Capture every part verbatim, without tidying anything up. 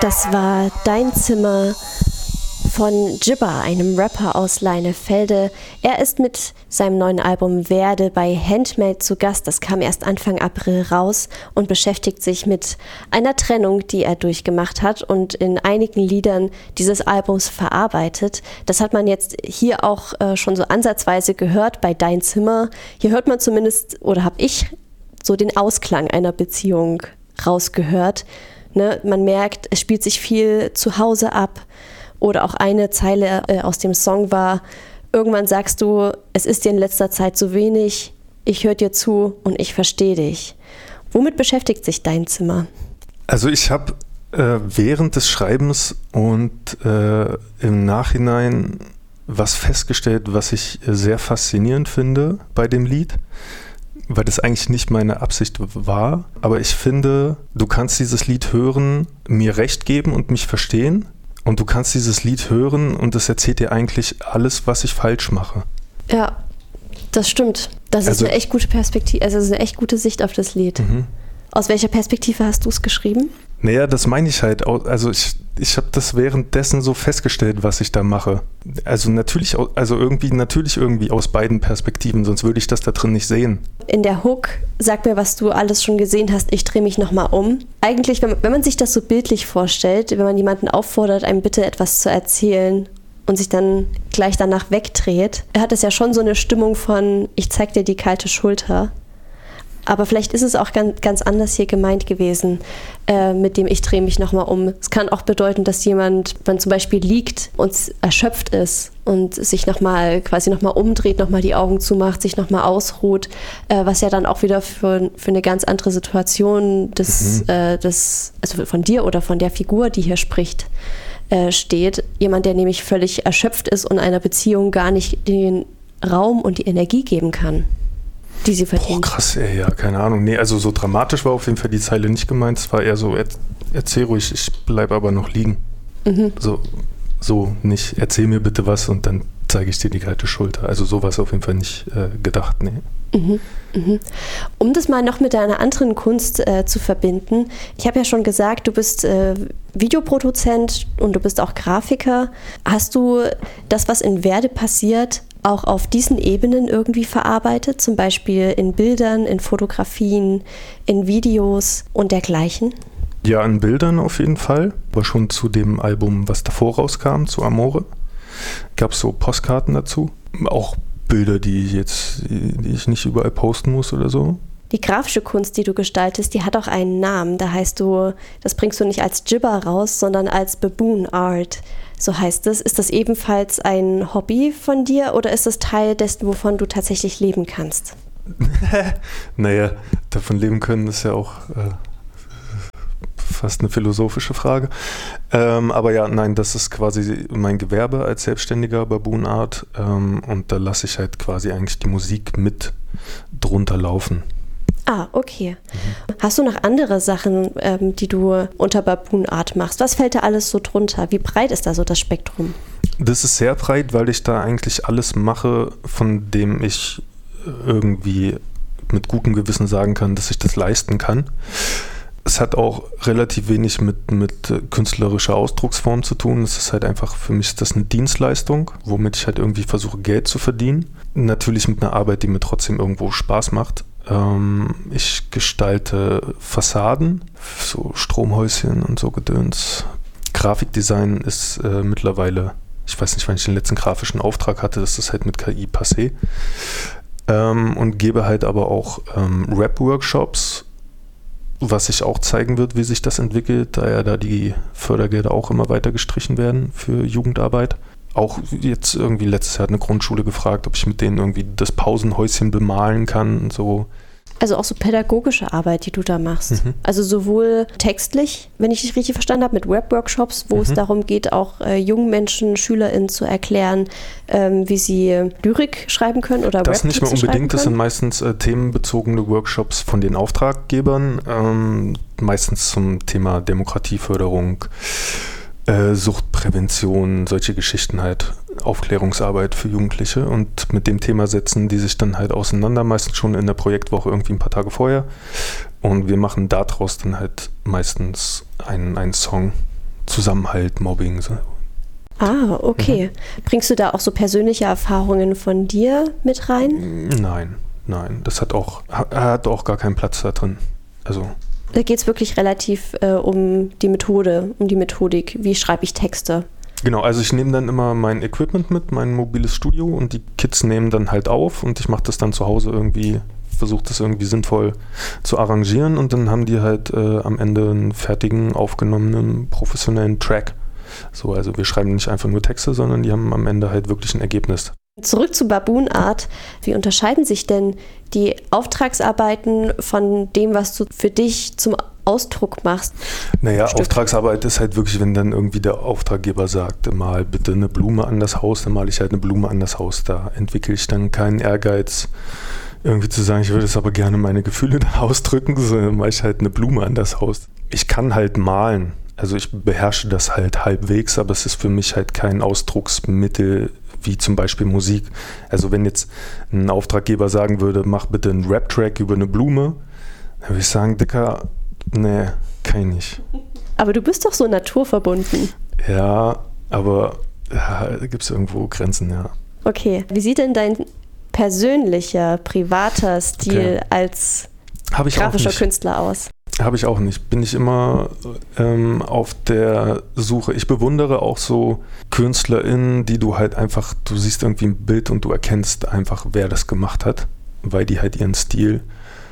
Das war Dein Zimmer von Jibba, einem Rapper aus Leinefelde. Er ist mit seinem neuen Album Werde bei Handmade zu Gast. Das kam erst Anfang April raus und beschäftigt sich mit einer Trennung, die er durchgemacht hat und in einigen Liedern dieses Albums verarbeitet. Das hat man jetzt hier auch äh, schon so ansatzweise gehört bei Dein Zimmer. Hier hört man zumindest, oder habe ich so den Ausklang einer Beziehung rausgehört. Ne? Man merkt, es spielt sich viel zu Hause ab. Oder auch eine Zeile äh, aus dem Song war, irgendwann sagst du, es ist dir in letzter Zeit zu wenig, ich höre dir zu und ich verstehe dich. Womit beschäftigt sich Dein Zimmer? Also ich habe äh, während des Schreibens und äh, im Nachhinein was festgestellt, was ich sehr faszinierend finde bei dem Lied, weil das eigentlich nicht meine Absicht war. Aber ich finde, du kannst dieses Lied hören, mir recht geben und mich verstehen. Und du kannst dieses Lied hören und es erzählt dir eigentlich alles, was ich falsch mache. Ja, das stimmt. Das also, ist eine echt gute Perspektive, also das ist eine echt gute Sicht auf das Lied. Mhm. Aus welcher Perspektive hast du es geschrieben? Naja, das meine ich halt. Also ich, ich habe das währenddessen so festgestellt, was ich da mache. Also natürlich, also irgendwie, natürlich irgendwie aus beiden Perspektiven, sonst würde ich das da drin nicht sehen. In der Hook, sag mir, was du alles schon gesehen hast, ich drehe mich nochmal um. Eigentlich, wenn man, wenn man sich das so bildlich vorstellt, wenn man jemanden auffordert, einem bitte etwas zu erzählen und sich dann gleich danach wegdreht, hat es ja schon so eine Stimmung von, ich zeig dir die kalte Schulter. Aber vielleicht ist es auch ganz, ganz anders hier gemeint gewesen, äh, mit dem ich drehe mich nochmal um. Es kann auch bedeuten, dass jemand, wenn zum Beispiel liegt und erschöpft ist und sich nochmal quasi nochmal umdreht, nochmal die Augen zumacht, sich nochmal ausruht, äh, was ja dann auch wieder für, für eine ganz andere Situation des, mhm. äh, des, also von dir oder von der Figur, die hier spricht, äh, steht. Jemand, der nämlich völlig erschöpft ist und einer Beziehung gar nicht den Raum und die Energie geben kann, die sie verdient. Boah, krass, ey, ja, keine Ahnung. Nee, also so dramatisch war auf jeden Fall die Zeile nicht gemeint. Es war eher so, er, erzähl ruhig, ich bleibe aber noch liegen. Mhm. So, so nicht, erzähl mir bitte was und dann zeige ich dir die kalte Schulter. Also so war es auf jeden Fall nicht äh, gedacht, nee. Mhm. Mhm. Um das mal noch mit deiner anderen Kunst äh, zu verbinden, ich habe ja schon gesagt, du bist äh, Videoproduzent und du bist auch Grafiker. Hast du das, was in Werde passiert, auch auf diesen Ebenen irgendwie verarbeitet, zum Beispiel in Bildern, in Fotografien, in Videos und dergleichen? Ja, an Bildern auf jeden Fall, aber schon zu dem Album, was davor rauskam, zu Amore, gab es so Postkarten dazu, auch Bilder, die ich jetzt, die ich nicht überall posten muss oder so. Die grafische Kunst, die du gestaltest, die hat auch einen Namen. Da heißt du, das bringst du nicht als Jibba raus, sondern als Baboon Art. So heißt es. Ist das ebenfalls ein Hobby von dir oder ist das Teil dessen, wovon du tatsächlich leben kannst? Naja, davon leben können ist ja auch äh, fast eine philosophische Frage. Ähm, aber ja, nein, das ist quasi mein Gewerbe als selbstständiger Baboon Art ähm, und da lasse ich halt quasi eigentlich die Musik mit drunter laufen. Ah, okay. Mhm. Hast du noch andere Sachen, ähm, die du unter Baboon Art machst? Was fällt da alles so drunter? Wie breit ist da so das Spektrum? Das ist sehr breit, weil ich da eigentlich alles mache, von dem ich irgendwie mit gutem Gewissen sagen kann, dass ich das leisten kann. Es hat auch relativ wenig mit, mit künstlerischer Ausdrucksform zu tun. Es ist halt einfach, für mich ist das eine Dienstleistung, womit ich halt irgendwie versuche, Geld zu verdienen. Natürlich mit einer Arbeit, die mir trotzdem irgendwo Spaß macht. Ähm, ich gestalte Fassaden, so Stromhäuschen und so Gedöns. Grafikdesign ist äh, mittlerweile, ich weiß nicht, wann ich den letzten grafischen Auftrag hatte, das ist halt mit K I passé. Ähm, und gebe halt aber auch ähm, Rap-Workshops, was sich auch zeigen wird, wie sich das entwickelt, da ja da die Fördergelder auch immer weiter gestrichen werden für Jugendarbeit. Auch jetzt irgendwie letztes Jahr hat eine Grundschule gefragt, ob ich mit denen irgendwie das Pausenhäuschen bemalen kann und so. Also auch so pädagogische Arbeit, die du da machst. Mhm. Also sowohl textlich, wenn ich dich richtig verstanden habe, mit Web-Workshops, wo mhm. es darum geht, auch äh, jungen Menschen, SchülerInnen zu erklären, ähm, wie sie Lyrik schreiben können oder Das nicht mehr unbedingt, das sind können. meistens äh, themenbezogene Workshops von den Auftraggebern, ähm, meistens zum Thema Demokratieförderung, Äh, Suchtprävention, solche Geschichten halt, Aufklärungsarbeit für Jugendliche und mit dem Thema setzen die sich dann halt auseinander, meistens schon in der Projektwoche irgendwie ein paar Tage vorher und wir machen daraus dann halt meistens einen, einen Song, Zusammenhalt, Mobbing. So. Ah, okay. Mhm. Bringst du da auch so persönliche Erfahrungen von dir mit rein? Nein, nein. Das hat auch, hat auch gar keinen Platz da drin. Also. Da geht es wirklich relativ äh, um die Methode, um die Methodik. Wie schreibe ich Texte? Genau, also ich nehme dann immer mein Equipment mit, mein mobiles Studio und die Kids nehmen dann halt auf und ich mache das dann zu Hause irgendwie, versuche das irgendwie sinnvoll zu arrangieren und dann haben die halt äh, am Ende einen fertigen, aufgenommenen, professionellen Track. So, also wir schreiben nicht einfach nur Texte, sondern die haben am Ende halt wirklich ein Ergebnis. Zurück zu Baboon Art. Wie unterscheiden sich denn die Auftragsarbeiten von dem, was du für dich zum Ausdruck machst? Naja, Stück. Auftragsarbeit ist halt wirklich, wenn dann irgendwie der Auftraggeber sagt, mal bitte eine Blume an das Haus, dann male ich halt eine Blume an das Haus. Da entwickle ich dann keinen Ehrgeiz, irgendwie zu sagen, ich würde es aber gerne meine Gefühle da ausdrücken, sondern mache ich halt eine Blume an das Haus. Ich kann halt malen, also ich beherrsche das halt halbwegs, aber es ist für mich halt kein Ausdrucksmittel, wie zum Beispiel Musik. Also wenn jetzt ein Auftraggeber sagen würde, mach bitte einen Rap-Track über eine Blume, dann würde ich sagen, Dicker, nee, kann ich nicht. Aber du bist doch so naturverbunden. Ja, aber ja, da gibt es irgendwo Grenzen, ja. Okay, wie sieht denn dein persönlicher, privater Stil okay. als grafischer Künstler aus? Habe ich auch nicht. Bin ich immer ähm, auf der Suche. Ich bewundere auch so KünstlerInnen, die du halt einfach, du siehst irgendwie ein Bild und du erkennst einfach, wer das gemacht hat, weil die halt ihren Stil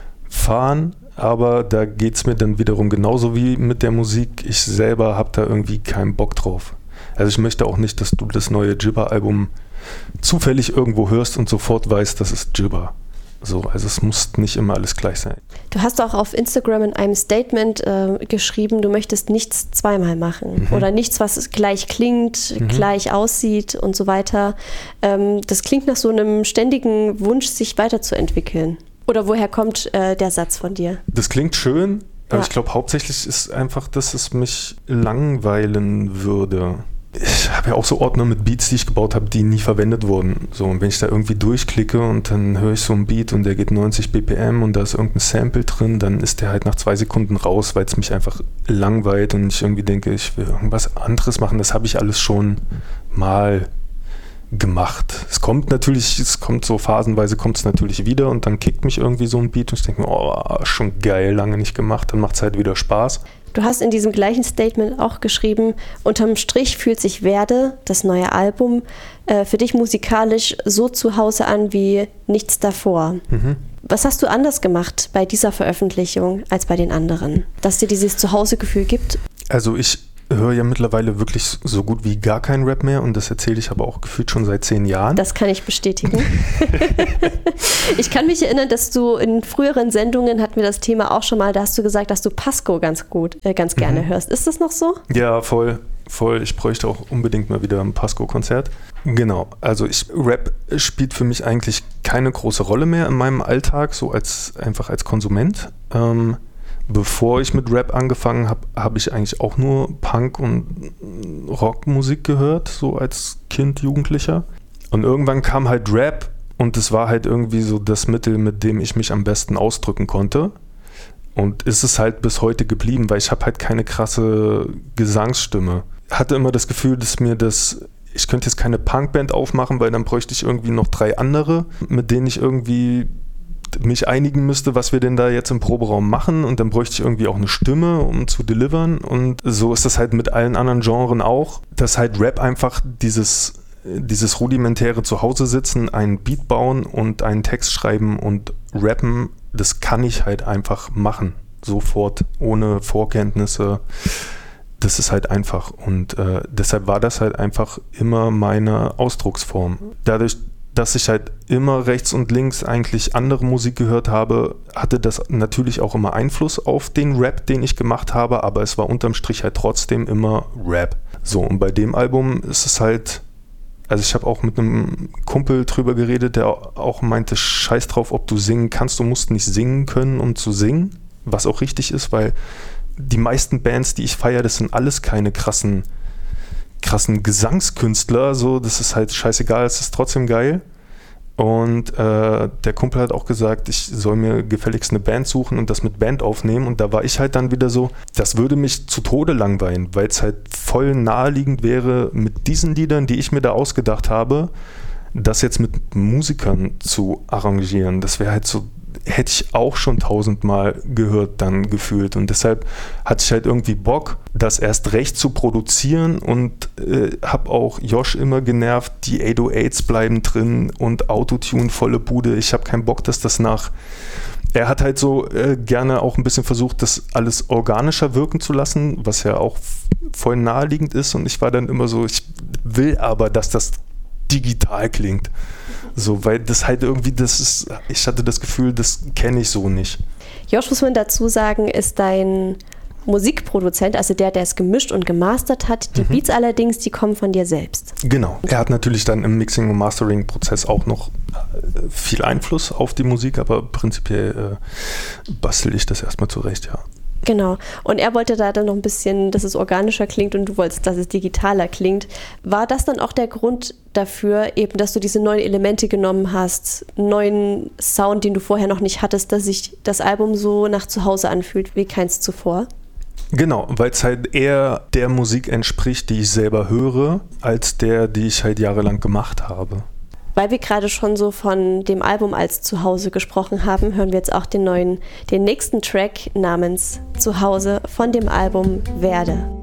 fahren. Aber da geht es mir dann wiederum genauso wie mit der Musik. Ich selber habe da irgendwie keinen Bock drauf. Also ich möchte auch nicht, dass du das neue Jibber-Album zufällig irgendwo hörst und sofort weißt, das ist Jibber. So, also es muss nicht immer alles gleich sein. Du hast auch auf Instagram in einem Statement äh, geschrieben, du möchtest nichts zweimal machen mhm. oder nichts, was gleich klingt, mhm. gleich aussieht und so weiter. Ähm, das klingt nach so einem ständigen Wunsch, sich weiterzuentwickeln. Oder woher kommt äh, der Satz von dir? Das klingt schön, aber ja. ich glaube hauptsächlich ist einfach, dass es mich langweilen würde. Ich habe ja auch so Ordner mit Beats, die ich gebaut habe, die nie verwendet wurden. So, und wenn ich da irgendwie durchklicke und dann höre ich so einen Beat und der geht neunzig B P M und da ist irgendein Sample drin, dann ist der halt nach zwei Sekunden raus, weil es mich einfach langweilt und ich irgendwie denke, ich will irgendwas anderes machen. Das habe ich alles schon mal gemacht. Es kommt natürlich, es kommt so phasenweise kommt es natürlich wieder und dann kickt mich irgendwie so ein Beat und ich denke mir, oh, schon geil, lange nicht gemacht, dann macht es halt wieder Spaß. Du hast in diesem gleichen Statement auch geschrieben, unterm Strich fühlt sich Werde, das neue Album, äh, für dich musikalisch so zu Hause an wie nichts davor. Mhm. Was hast du anders gemacht bei dieser Veröffentlichung als bei den anderen, dass dir dieses Zuhausegefühl gibt? Also ich höre ja mittlerweile wirklich so gut wie gar keinen Rap mehr und das erzähle ich aber auch gefühlt schon seit zehn Jahren. Das kann ich bestätigen. Ich kann mich erinnern, dass du in früheren Sendungen, hatten wir das Thema auch schon mal, da hast du gesagt, dass du Pasco ganz gut, äh, ganz gerne mhm. hörst. Ist das noch so? Ja, voll, voll. Ich bräuchte auch unbedingt mal wieder ein Pasco-Konzert. Genau, also ich, Rap spielt für mich eigentlich keine große Rolle mehr in meinem Alltag, so als einfach als Konsument. Ähm, Bevor ich mit Rap angefangen habe, habe ich eigentlich auch nur Punk und Rockmusik gehört, so als Kind, Jugendlicher. Und irgendwann kam halt Rap und es war halt irgendwie so das Mittel, mit dem ich mich am besten ausdrücken konnte. Und ist es halt bis heute geblieben, weil ich habe halt keine krasse Gesangsstimme. Hatte immer das Gefühl, dass mir das, ich könnte jetzt keine Punkband aufmachen, weil dann bräuchte ich irgendwie noch drei andere, mit denen ich irgendwie mich einigen müsste, was wir denn da jetzt im Proberaum machen und dann bräuchte ich irgendwie auch eine Stimme, um zu delivern und so ist das halt mit allen anderen Genren auch, dass halt Rap einfach dieses, dieses rudimentäre Zuhause sitzen, einen Beat bauen und einen Text schreiben und rappen, das kann ich halt einfach machen, sofort, ohne Vorkenntnisse, das ist halt einfach und äh, deshalb war das halt einfach immer meine Ausdrucksform. Dadurch, dass ich halt immer rechts und links eigentlich andere Musik gehört habe, hatte das natürlich auch immer Einfluss auf den Rap, den ich gemacht habe, aber es war unterm Strich halt trotzdem immer Rap. So, und bei dem Album ist es halt, also ich habe auch mit einem Kumpel drüber geredet, der auch meinte, scheiß drauf, ob du singen kannst, du musst nicht singen können, um zu singen, was auch richtig ist, weil die meisten Bands, die ich feiere, das sind alles keine krassen krassen Gesangskünstler, so, das ist halt scheißegal, es ist trotzdem geil. Und äh, der Kumpel hat auch gesagt, ich soll mir gefälligst eine Band suchen und das mit Band aufnehmen. Und da war ich halt dann wieder so, das würde mich zu Tode langweilen, weil es halt voll naheliegend wäre, mit diesen Liedern, die ich mir da ausgedacht habe, das jetzt mit Musikern zu arrangieren. Das wäre halt so, hätte ich auch schon tausendmal gehört dann gefühlt. Und deshalb hatte ich halt irgendwie Bock, das erst recht zu produzieren und äh, habe auch Josh immer genervt, die acht null achts bleiben drin und Autotune volle Bude. Ich habe keinen Bock, dass das nach... Er hat halt so äh, gerne auch ein bisschen versucht, das alles organischer wirken zu lassen, was ja auch voll naheliegend ist. Und ich war dann immer so, ich will aber, dass das digital klingt. So, weil das halt irgendwie, das ist, ich hatte das Gefühl, das kenne ich so nicht. Josh, muss man dazu sagen, ist dein Musikproduzent, also der, der es gemischt und gemastert hat. Die mhm. Beats allerdings, die kommen von dir selbst. Genau. Er hat natürlich dann im Mixing- und Mastering-Prozess auch noch viel Einfluss auf die Musik, aber prinzipiell äh, bastel ich das erstmal zurecht, ja. Genau. Und er wollte da dann noch ein bisschen, dass es organischer klingt und du wolltest, dass es digitaler klingt. War das dann auch der Grund dafür, eben, dass du diese neuen Elemente genommen hast, neuen Sound, den du vorher noch nicht hattest, dass sich das Album so nach zu Hause anfühlt wie keins zuvor? Genau, weil es halt eher der Musik entspricht, die ich selber höre, als der, die ich halt jahrelang gemacht habe. Weil wir gerade schon so von dem Album als Zuhause gesprochen haben, hören wir jetzt auch den neuen, den nächsten Track namens Zuhause von dem Album Werde.